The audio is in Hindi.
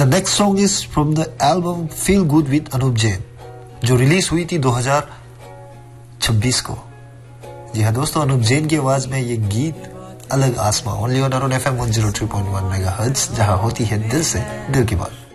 Next song is from the album feel good with Anoop Jain, जो रिलीज हुई थी 2026 को। जी हाँ दोस्तों, अनूप जैन की आवाज में ये गीत अलग आसमां, only on Arun FM 103.1 megahertz, जहां होती है दिल से दिल की बात।